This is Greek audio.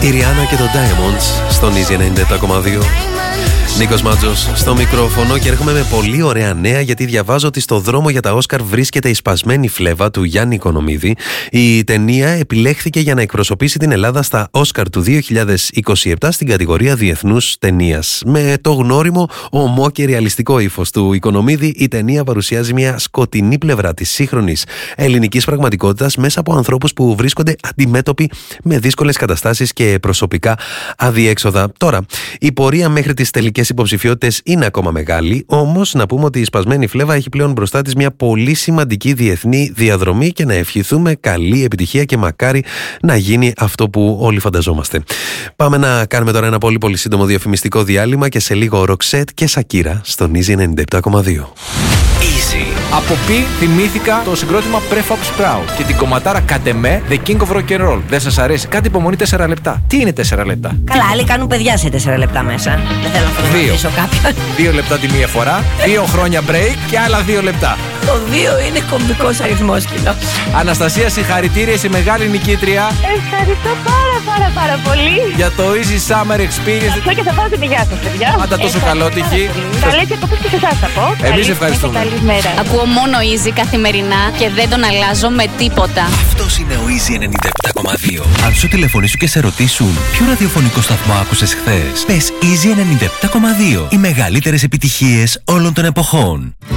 Η Ριάννα και το Diamonds στον Easy 97,2. Νίκος Μάτζος στο μικρόφωνο και έρχομαι με πολύ ωραία νέα, γιατί διαβάζω ότι στο δρόμο για τα Όσκαρ βρίσκεται η σπασμένη φλέβα του Γιάννη Οικονομίδη. Η ταινία επιλέχθηκε για να εκπροσωπήσει την Ελλάδα στα Όσκαρ του 2027 στην κατηγορία Διεθνούς Ταινίας. Με το γνώριμο, ομό και ρεαλιστικό ύφος του Οικονομίδη, η ταινία παρουσιάζει μια σκοτεινή πλευρά της σύγχρονης ελληνικής πραγματικότητας μέσα από ανθρώπους που βρίσκονται αντιμέτωποι με δύσκολες καταστάσεις και προσωπικά αδιέξοδα. Τώρα, η πορεία μέχρι τις τελικές υποψηφιότητες είναι ακόμα μεγάλη, όμως να πούμε ότι η σπασμένη φλέβα έχει πλέον μπροστά της μια πολύ σημαντική διεθνή διαδρομή και να ευχηθούμε καλή επιτυχία και μακάρι να γίνει αυτό που όλοι φανταζόμαστε. Πάμε να κάνουμε τώρα ένα πολύ σύντομο διαφημιστικό διάλειμμα και σε λίγο Ροξέτ και Σακύρα στον Easy 97,2. Από πι θυμήθηκα το συγκρότημα Prefab Sprout και την κομματάρα Κατεμέ The King of Rock and Roll. Δεν σας αρέσει? Κάτι υπομονή 4 λεπτά. Τι είναι 4 λεπτά? Καλά, άλλοι κάνουν παιδιά σε 4 λεπτά μέσα. Δεν θέλω να φωτογραφίσω κάποιον. 2 λεπτά τη μία φορά, 2 χρόνια break και άλλα 2 λεπτά. Το 2 είναι κομβικός αριθμός, κοινός. Αναστασία, συγχαρητήρια, είσαι μεγάλη νικήτρια. Ευχαριστώ πάρα πολύ Για το Easy Summer Experience. Αυτό και θα πάω την υγεία σας, παιδιά. Πάντα τόσο καλότυχη. Καλές διακοπές και σε εσάς θα πω. Εμείς ευχαριστούμε. Καλημέρα. Ακούω μόνο Easy καθημερινά και δεν τον αλλάζω με τίποτα. Αυτός είναι ο Easy 97,2. Αν σου τηλεφωνήσουν και σε ρωτήσουν ποιο ραδιοφωνικό σταθμό άκουσες χθες, πες Easy 97,2. Οι μεγαλύτερες επιτυχίες όλων των εποχών.